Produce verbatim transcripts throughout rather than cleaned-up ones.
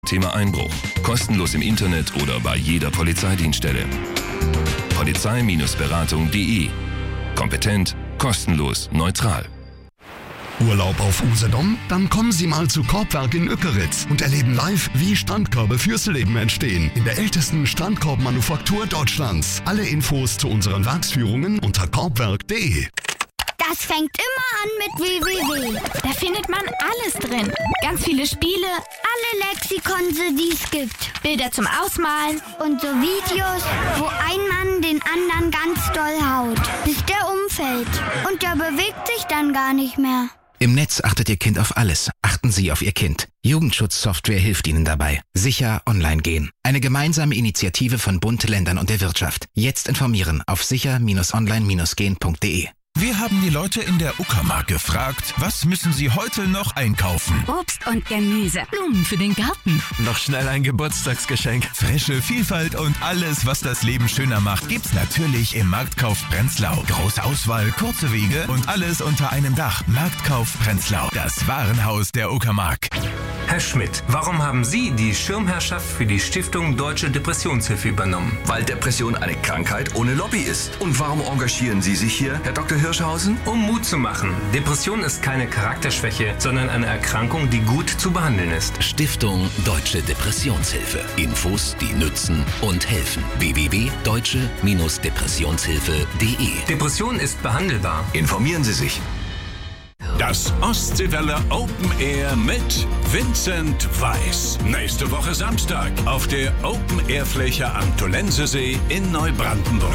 Thema Einbruch. Kostenlos im Internet oder bei jeder Polizeidienststelle. Polizei-Beratung punkt de. Kompetent, kostenlos, neutral. Urlaub auf Usedom? Dann kommen Sie mal zu Korbwerk in Ückeritz und erleben live, wie Strandkörbe fürs Leben entstehen. In der ältesten Strandkorbmanufaktur Deutschlands. Alle Infos zu unseren Werksführungen unter korbwerk punkt de. Das fängt immer an mit w w w. Da findet man alles drin. Ganz viele Spiele, alle Lexikonse, die es gibt. Bilder zum Ausmalen und so Videos, wo ein Mann den anderen ganz doll haut, bis der umfällt. Und der bewegt sich dann gar nicht mehr. Im Netz achtet Ihr Kind auf alles. Achten Sie auf Ihr Kind. Jugendschutzsoftware hilft Ihnen dabei. Sicher online gehen. Eine gemeinsame Initiative von Bund, Ländern und der Wirtschaft. Jetzt informieren auf sicher online gehen punkt de. Wir haben die Leute in der Uckermark gefragt, was müssen sie heute noch einkaufen? Obst und Gemüse, Blumen für den Garten. Noch schnell ein Geburtstagsgeschenk. Frische Vielfalt und alles, was das Leben schöner macht, gibt's natürlich im Marktkauf Prenzlau. Große Auswahl, kurze Wege und alles unter einem Dach. Marktkauf Prenzlau, das Warenhaus der Uckermark. Herr Schmidt, warum haben Sie die Schirmherrschaft für die Stiftung Deutsche Depressionshilfe übernommen? Weil Depression eine Krankheit ohne Lobby ist. Und warum engagieren Sie sich hier, Herr Doktor Hirschhausen? Um Mut zu machen. Depression ist keine Charakterschwäche, sondern eine Erkrankung, die gut zu behandeln ist. Stiftung Deutsche Depressionshilfe. Infos, die nützen und helfen. w w w punkt deutsche Depressionshilfe punkt de. Depression ist behandelbar. Informieren Sie sich. Das Ostseewelle Open Air mit Vincent Weiss. Nächste Woche Samstag auf der Open Air Fläche am Tollensesee in Neubrandenburg.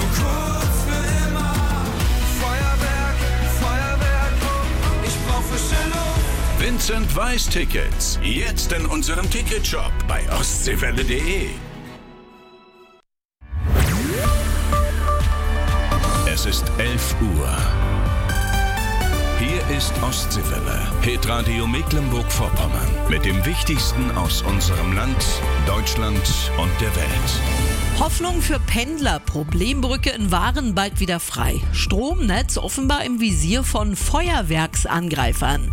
Feuerwerk, Feuerwerk, ich brauch frische Luft. Vincent Weiss Tickets. Jetzt in unserem Ticketshop bei ostseewelle punkt de. Es ist elf Uhr. Hier ist Ostseewelle, Hitradio Mecklenburg-Vorpommern. Mit dem Wichtigsten aus unserem Land, Deutschland und der Welt. Hoffnung für Pendler. Problembrücke in Waren bald wieder frei. Stromnetz offenbar im Visier von Feuerwerksangreifern.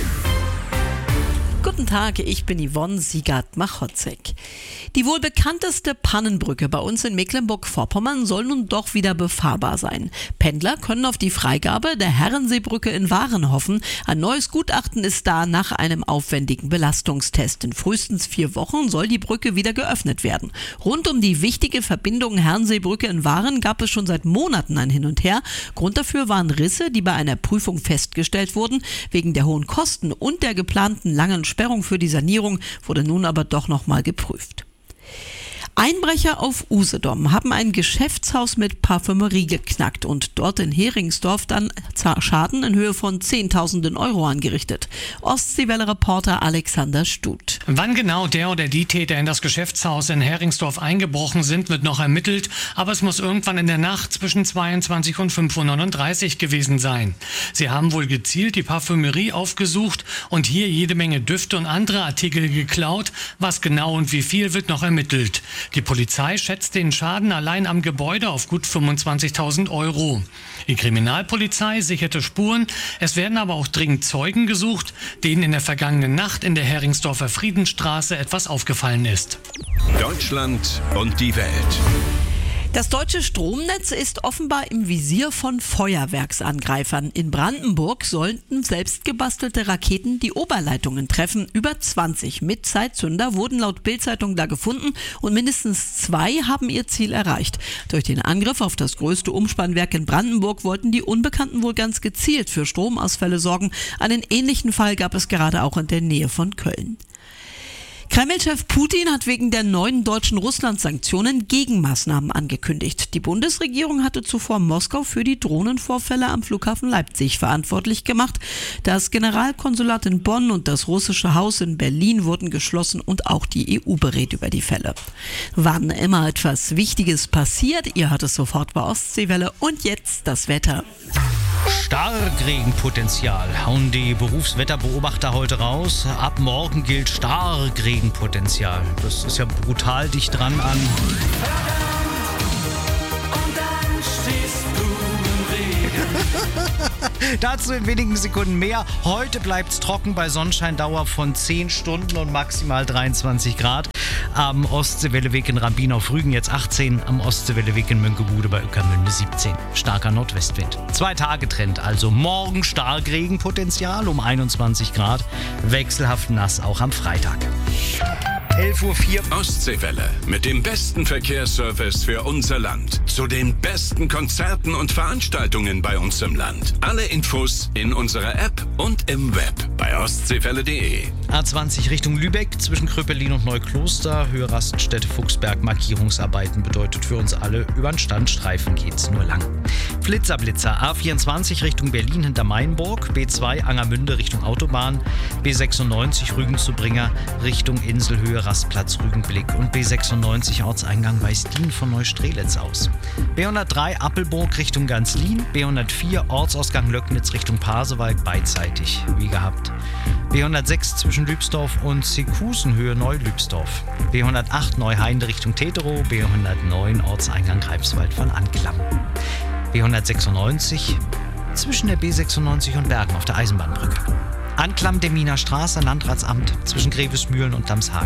Guten Tag, ich bin Yvonne Siegert-Machotzek. Die wohl bekannteste Pannenbrücke bei uns in Mecklenburg-Vorpommern soll nun doch wieder befahrbar sein. Pendler können auf die Freigabe der Herrenseebrücke in Waren hoffen. Ein neues Gutachten ist da nach einem aufwendigen Belastungstest. In frühestens vier Wochen soll die Brücke wieder geöffnet werden. Rund um die wichtige Verbindung Herrenseebrücke in Waren gab es schon seit Monaten ein Hin und Her. Grund dafür waren Risse, die bei einer Prüfung festgestellt wurden. Wegen der hohen Kosten und der geplanten langen Sperrung für die Sanierung wurde nun aber doch nochmal geprüft. Einbrecher auf Usedom haben ein Geschäftshaus mit Parfümerie geknackt und dort in Heringsdorf dann Schaden in Höhe von Zehntausenden Euro angerichtet. Ostseewelle-Reporter Alexander Stut. Wann genau der oder die Täter in das Geschäftshaus in Heringsdorf eingebrochen sind, wird noch ermittelt, aber es muss irgendwann in der Nacht zwischen zweiundzwanzig und fünf Uhr neununddreißig gewesen sein. Sie haben wohl gezielt die Parfümerie aufgesucht und hier jede Menge Düfte und andere Artikel geklaut. Was genau und wie viel wird noch ermittelt. Die Polizei schätzt den Schaden allein am Gebäude auf gut fünfundzwanzigtausend Euro. Die Kriminalpolizei sicherte Spuren. Es werden aber auch dringend Zeugen gesucht, denen in der vergangenen Nacht in der Heringsdorfer Friedensstraße etwas aufgefallen ist. Deutschland und die Welt. Das deutsche Stromnetz ist offenbar im Visier von Feuerwerksangreifern. In Brandenburg sollten selbstgebastelte Raketen die Oberleitungen treffen. Über zwanzig mit Zeitzünder wurden laut Bild-Zeitung da gefunden und mindestens zwei haben ihr Ziel erreicht. Durch den Angriff auf das größte Umspannwerk in Brandenburg wollten die Unbekannten wohl ganz gezielt für Stromausfälle sorgen. Einen ähnlichen Fall gab es gerade auch in der Nähe von Köln. Kreml-Chef Putin hat wegen der neuen deutschen Russland-Sanktionen Gegenmaßnahmen angekündigt. Die Bundesregierung hatte zuvor Moskau für die Drohnenvorfälle am Flughafen Leipzig verantwortlich gemacht. Das Generalkonsulat in Bonn und das russische Haus in Berlin wurden geschlossen und auch die E U berät über die Fälle. Wann immer etwas Wichtiges passiert, ihr hört es sofort bei Ostseewelle und jetzt das Wetter. Starkregenpotenzial hauen die Berufswetterbeobachter heute raus. Ab morgen gilt Starkregenpotenzial. Das ist ja brutal dicht dran an. Und dann stehst du im Regen. Dazu in wenigen Sekunden mehr. Heute bleibt es trocken bei Sonnenscheindauer von zehn Stunden und maximal dreiundzwanzig Grad. Am Ostseewelleweg in Rambin auf Rügen jetzt achtzehn, am Ostseewelleweg in Mönkebude bei Ueckermünde siebzehn. Starker Nordwestwind. Zwei Tage Trend, also morgen Starkregenpotenzial um einundzwanzig Grad. Wechselhaft nass auch am Freitag. elf Uhr vier. Ostseewelle mit dem besten Verkehrsservice für unser Land. Zu den besten Konzerten und Veranstaltungen bei uns im Land. Alle Infos in unserer App und im Web bei ostseewelle punkt de. A zwanzig Richtung Lübeck zwischen Kröpelin und Neukloster. Höhe Raststätte Fuchsberg. Markierungsarbeiten bedeutet für uns alle, über den Standstreifen geht's nur lang. Flitzerblitzer. A vierundzwanzig Richtung Berlin hinter Mainburg. B zwei Angermünde Richtung Autobahn. B sechsundneunzig Rügen zu Bringer Richtung Inselhöhe Rastplatz Rügenblick. Und B sechsundneunzig Ortseingang Weißdien von Neustrelitz aus. B hundertdrei Appelburg Richtung Ganzlin. B hundertvier Ortsausgang Löcknitz Richtung Pasewalk beidseitig wie gehabt. B hundertsechs zwischen Lübsdorf und Seekusen Höhe Neulübsdorf. B hundertacht Neuheinde Richtung Teterow. B hundertneun Ortseingang Greifswald von Anklam. B hundertsechsundneunzig zwischen der B sechsundneunzig und Bergen auf der Eisenbahnbrücke. Anklam Deminer Straße, Landratsamt zwischen Grevesmühlen und Damshagen.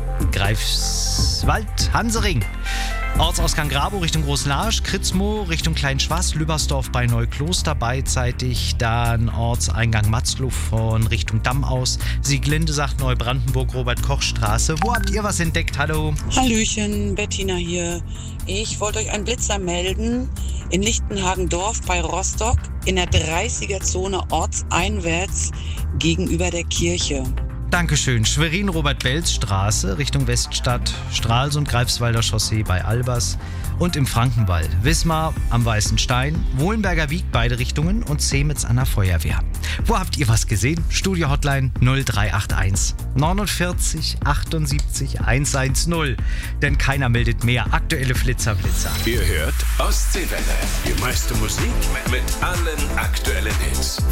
Greifswald, Hansering. Ortsausgang Grabow Richtung Großlarsch, Kritzmoor Richtung Kleinschwaß, Lübersdorf bei Neukloster beidseitig, dann Ortseingang Matzlow von Richtung Damm aus, Sieglinde sagt Neubrandenburg, Robert-Koch-Straße. Wo habt ihr was entdeckt? Hallo? Hallöchen, Bettina hier. Ich wollte euch einen Blitzer melden in Lichtenhagen-Dorf bei Rostock in der dreißiger-Zone ortseinwärts gegenüber der Kirche. Dankeschön. Schwerin-Robert-Belz-Straße Richtung Weststadt, Stralsund, Greifswalder Chaussee bei Albers und im Frankenwald. Wismar am Weißen Stein, Wohlenberger Wieg beide Richtungen und Semitz an der Feuerwehr. Wo habt ihr was gesehen? Studio-Hotline null drei acht eins neunundvierzig achtundsiebzig hundertzehn. Denn keiner meldet mehr. Aktuelle Flitzer-Blitzer. Ihr hört Ostseewelle. Die meiste Musik mit allen aktuellen Hits.